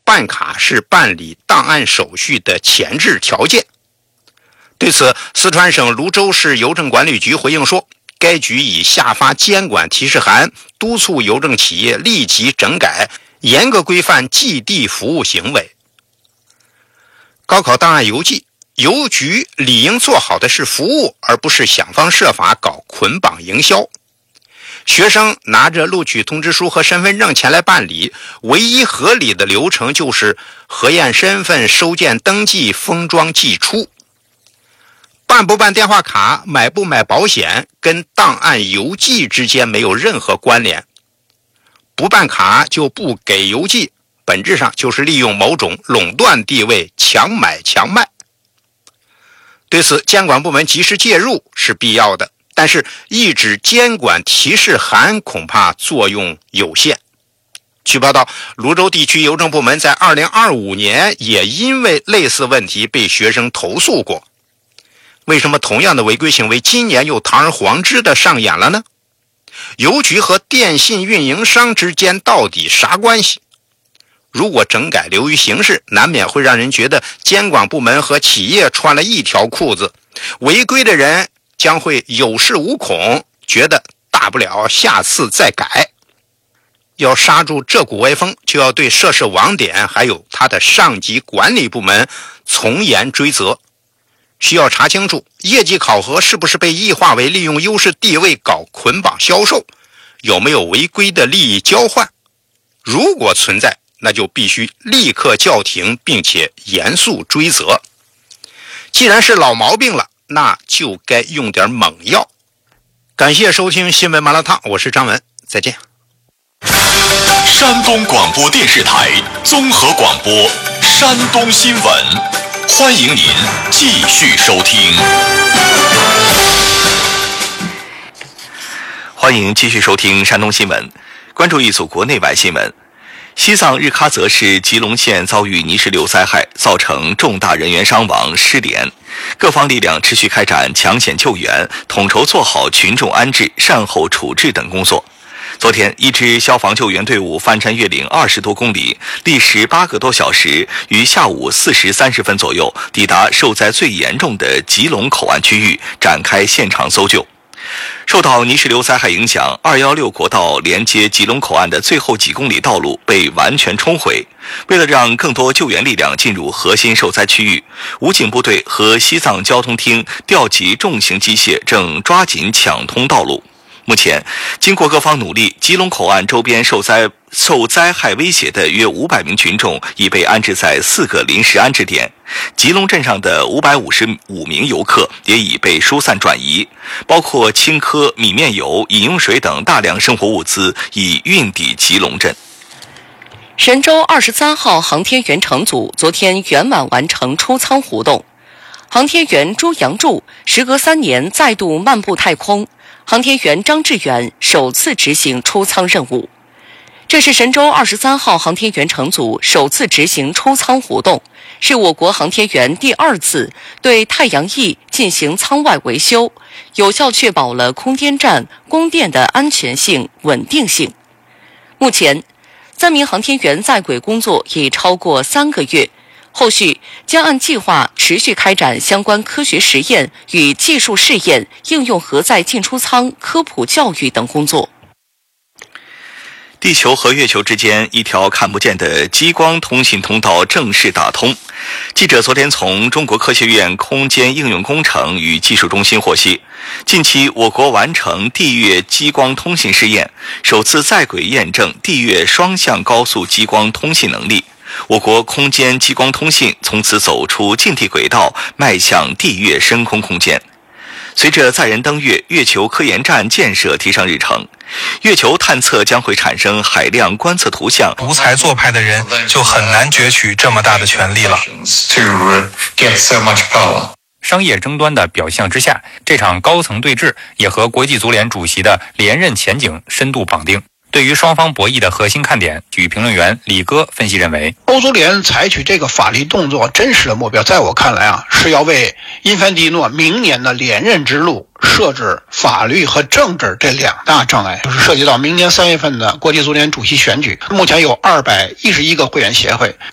办卡是办理档案手续的前置条件。对此，四川省泸州市邮政管理局回应说，该局已下发监管提示函，督促邮政企业立即整改，严格规范寄递服务行为。高考档案邮寄，邮局理应做好的是服务，而不是想方设法搞捆绑营销。学生拿着录取通知书和身份证前来办理，唯一合理的流程就是核验身份、收件登记、封装寄出。办不办电话卡、买不买保险，跟档案邮寄之间没有任何关联。不办卡就不给邮寄，本质上就是利用某种垄断地位，强买强卖。对此，监管部门及时介入是必要的，但是一纸监管提示函恐怕作用有限。据报道，泸州地区邮政部门在2025年也因为类似问题被学生投诉过。为什么同样的违规行为今年又堂而皇之的上演了呢？邮局和电信运营商之间到底啥关系？如果整改流于形式，难免会让人觉得监管部门和企业穿了一条裤子，违规的人将会有恃无恐，觉得大不了下次再改。要刹住这股歪风，就要对涉事网点还有他的上级管理部门从严追责。需要查清楚业绩考核是不是被异化为利用优势地位搞捆绑销售，有没有违规的利益交换。如果存在，那就必须立刻叫停，并且严肃追责。既然是老毛病了，那就该用点猛药。感谢收听新闻麻辣烫，我是张文，再见。 山东广播电视台综合广播山东新闻，欢迎您继续收听。欢迎继续收听山东新闻，关注一组国内外新闻。西藏日喀则市吉隆县遭遇泥石流灾害，造成重大人员伤亡失联，各方力量持续开展抢险救援，统筹做好群众安置、善后处置等工作。昨天，一支消防救援队伍翻山越岭20多公里，历时8个多小时，于下午4时30分左右抵达受灾最严重的吉隆口岸区域，展开现场搜救。受到泥石流灾害影响，216国道连接吉隆口岸的最后几公里道路被完全冲毁。为了让更多救援力量进入核心受灾区域，武警部队和西藏交通厅调集重型机械，正抓紧抢通道路。目前，经过各方努力，吉隆口岸周边受灾害威胁的约500名群众已被安置在4个临时安置点。吉隆镇上的555名游客也已被疏散转移，包括青稞、米面油、饮用水等大量生活物资已运抵吉隆镇。 神舟23号航天员乘组昨天圆满完成出舱活动，航天员朱杨柱时隔3年再度漫步太空，航天员张志远首次执行出舱任务。这是神舟23号航天员乘组首次执行出舱活动，是我国航天员第2次对太阳翼进行舱外维修，有效确保了空间站供电的安全性、稳定性。目前，3名航天员在轨工作已超过3个月，后续将按计划持续开展相关科学实验与技术试验、应用核载进出舱科普教育等工作。 地球和月球之间一条看不见的激光通信通道正式打通。记者昨天从中国科学院空间应用工程与技术中心获悉，近期我国完成地月激光通信试验，首次在轨验证地月双向高速激光通信能力。我国空间激光通信从此走出近地轨道，迈向地月深空空间。随着载人登月、月球科研站建设提上日程，月球探测将会产生海量观测图像。 独裁做派的人就很难攫取这么大的权力了。 商业争端的表象之下，这场高层对峙也和国际足联主席的连任前景深度绑定。对于双方博弈的核心看点，据评论员李哥分析认为， 欧足联采取这个法律动作真实的目标，在我看来是要为因凡蒂诺明年的连任之路设置法律和政治这2大障碍，就是涉及到明年3月份的国际足联主席选举。目前有211个会员协会，